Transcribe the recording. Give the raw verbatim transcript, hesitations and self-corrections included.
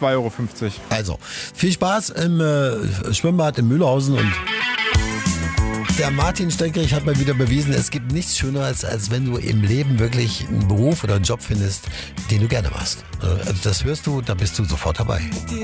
zwei Euro fünfzig. Also, viel Spaß im äh, Schwimmbad in Mühlhausen und der Martin Steckrich hat mal wieder bewiesen, es gibt nichts Schöneres, als wenn du im Leben wirklich einen Beruf oder einen Job findest, den du gerne machst. Also das hörst du, da bist du sofort dabei.